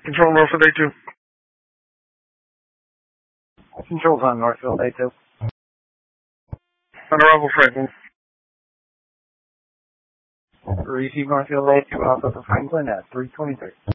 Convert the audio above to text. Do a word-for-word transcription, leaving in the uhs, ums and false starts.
Control Northfield A two. Control's on Northfield A two. On arrival, Franklin. Receive Northfield A two, Alpha for Franklin at three twenty-three.